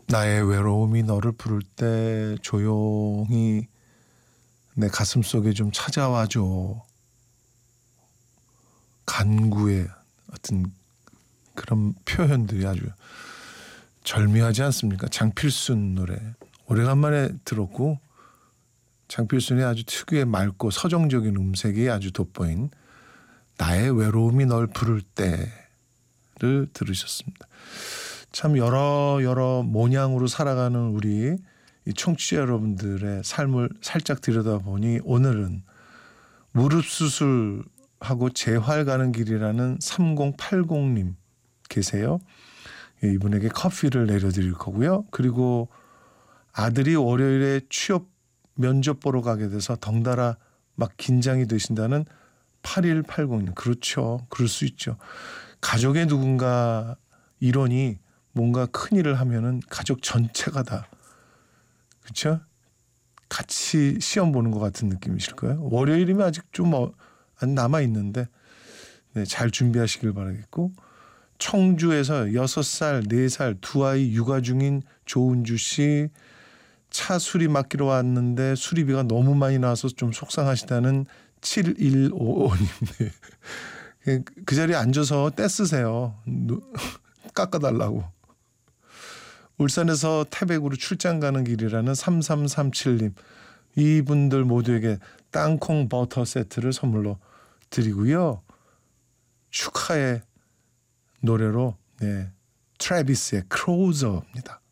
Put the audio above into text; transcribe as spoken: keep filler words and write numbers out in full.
나의 외로움이 너를 부를 때 조용히 내 가슴 속에 좀 찾아와줘. 간구의 어떤 그런 표현들이 아주 절묘하지 않습니까? 장필순 노래 오래간만에 들었고, 장필순의 아주 특유의 맑고 서정적인 음색이 아주 돋보인 나의 외로움이 널 부를 때를 들으셨습니다. 참 여러 여러 모양으로 살아가는 우리 이 청취자 여러분들의 삶을 살짝 들여다보니 오늘은 무릎 수술하고 재활 가는 길이라는 삼공팔공님 계세요. 이분에게 커피를 내려드릴 거고요. 그리고 아들이 월요일에 취업 면접 보러 가게 돼서 덩달아 막 긴장이 되신다는 팔일팔공님. 그렇죠. 그럴 수 있죠. 가족의 누군가 일원이 뭔가 큰일을 하면은 가족 전체가 다, 그렇죠? 같이 시험 보는 것 같은 느낌이실 거예요. 월요일이면 아직 좀 어, 남아 있는데 네, 잘 준비하시길 바라겠고, 청주에서 여섯 살, 네 살 두 아이 육아 중인 조은주 씨, 차 수리 맡기러 왔는데 수리비가 너무 많이 나와서 좀 속상하시다는 칠일오오님. 네. 그 자리에 앉아서 떼쓰세요. 깎아달라고. 울산에서 태백으로 출장 가는 길이라는 삼삼삼칠님. 이분들 모두에게 땅콩 버터 세트를 선물로 드리고요. 축하의 노래로 네, 트래비스의 크로저입니다.